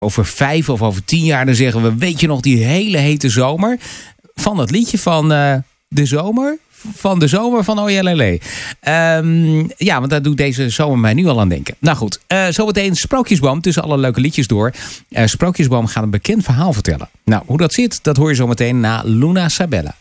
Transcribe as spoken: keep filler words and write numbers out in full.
over vijf of over tien jaar, dan zeggen we, weet je nog die hele hete zomer? Van dat liedje van uh, de zomer. Van de zomer van Ojelele. Um, ja, want daar doet deze zomer mij nu al aan denken. Nou goed, uh, zometeen Sprookjesboom tussen alle leuke liedjes door. Uh, Sprookjesboom gaat een bekend verhaal vertellen. Nou, hoe dat zit, dat hoor je zometeen na Luna Sabella.